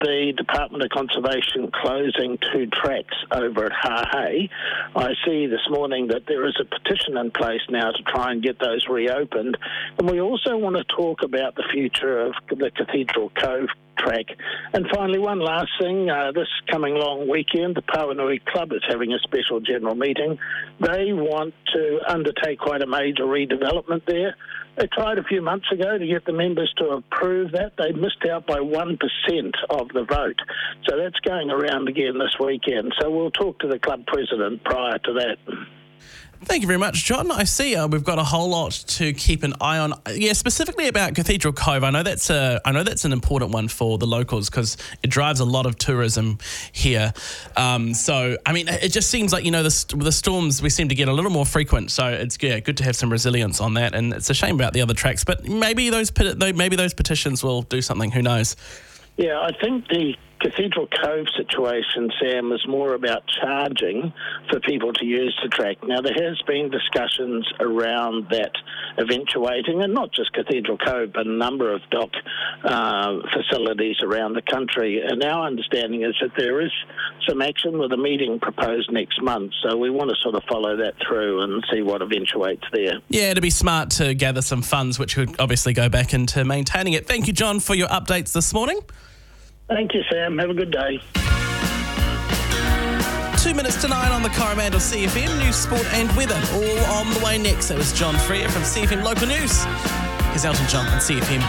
the Department of Conservation closing 2 tracks over at Hahei, I see this morning that there is a petition in place now to try and get those reopened. And we also want to talk about the future of the Cathedral Cove track. And finally, one last thing, this coming long weekend, the Pawanui Club is having a special general meeting. They want to undertake quite a major redevelopment there. They tried a few months ago to get the members to approve that. They missed out by 1% of the vote. So that's going around again this weekend. So we'll talk to the club president prior to that. Thank you very much, John. I see we've got a whole lot to keep an eye on. Yeah, specifically about Cathedral Cove. I know that's an important one for the locals because it drives a lot of tourism here. So, I mean, it just seems like, the storms we seem to get a little more frequent. So it's good to have some resilience on that. And it's a shame about the other tracks, but maybe those petitions will do something. Who knows? Yeah, I think the Cathedral Cove situation, Sam, is more about charging for people to use the track. Now, there has been discussions around that eventuating, and not just Cathedral Cove, but a number of dock facilities around the country. And our understanding is that there is some action with a meeting proposed next month. So we want to sort of follow that through and see what eventuates there. Yeah, it'd be smart to gather some funds, which would obviously go back into maintaining it. Thank you, John, for your updates this morning. Thank you, Sam. Have a good day. 2 minutes to 9 on the Coromandel CFM. News, sport and weather all on the way next. That was John Freer from CFM Local News. Here's Elton John on CFM.